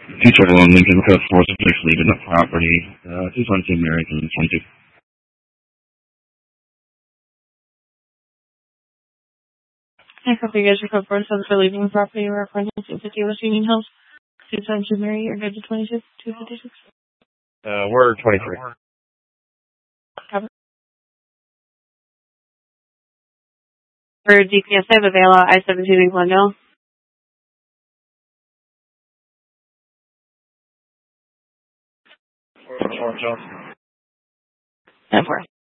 Future on Lincoln Code Force officially leaving the property. 222 American 22. I copy you guys. Your code 4 says for leaving the property. Reference 250 West Union Hills. 222 Mary. You're good to 22. 256. We're 23. Cover. For DPS, I have avail I-17 Fort Johnson. And 4.